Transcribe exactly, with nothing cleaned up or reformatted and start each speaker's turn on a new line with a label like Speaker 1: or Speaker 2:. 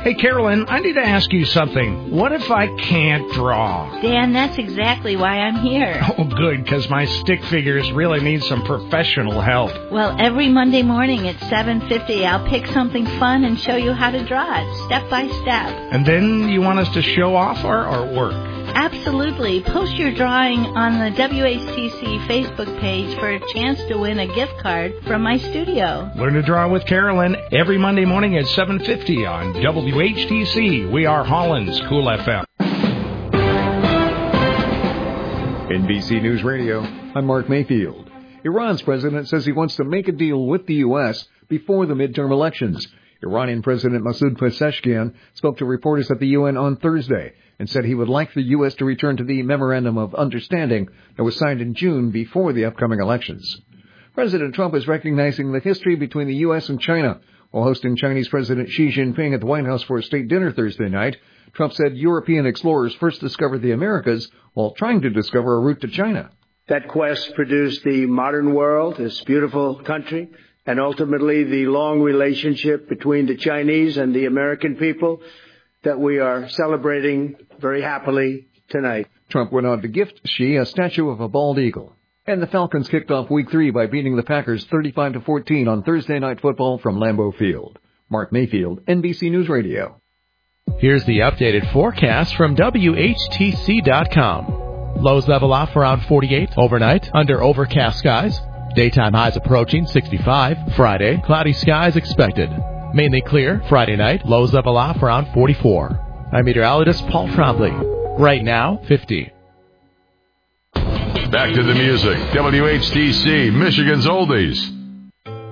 Speaker 1: Hey, Carolyn, I need to ask you something. What if I can't draw?
Speaker 2: Dan, that's exactly why I'm here.
Speaker 1: Oh, good, because my stick figures really need some professional help.
Speaker 2: Well, every Monday morning at seven fifty, I'll pick something fun and show you how to draw it, step by step.
Speaker 1: And then you want us to show off our artwork?
Speaker 2: Absolutely. Post your drawing on the W H T C Facebook page for a chance to win a gift card from my studio.
Speaker 1: Learn to draw with Carolyn every Monday morning at seven fifty on W H T C. We are Holland's Cool F M.
Speaker 3: N B C News Radio, I'm Mark Mayfield. Iran's president says he wants to make a deal with the U S before the midterm elections. Iranian President Masoud Pezeshkian spoke to reporters at the U N on Thursday and said he would like the U S to return to the Memorandum of Understanding that was signed in June before the upcoming elections. President Trump is recognizing the history between the U S and China. While hosting Chinese President Xi Jinping at the White House for a state dinner Thursday night, Trump said European explorers first discovered the Americas while trying to discover a route to China.
Speaker 4: That quest produced the modern world, this beautiful country, and ultimately the long relationship between the Chinese and the American people that we are celebrating very happily tonight.
Speaker 3: Trump went on to gift Xi a statue of a bald eagle. And the Falcons kicked off week three by beating the Packers thirty-five to fourteen on Thursday Night Football from Lambeau Field. Mark Mayfield, N B C News Radio.
Speaker 5: Here's the updated forecast from W H T C dot com. Lows level off around forty-eight overnight under overcast skies. Daytime highs approaching sixty-five. Friday, cloudy skies expected. Mainly clear Friday night. Lows level off around forty-four. I'm meteorologist Paul Trombley. Right now, fifty.
Speaker 6: Back to the music. W H T C, Michigan's Oldies.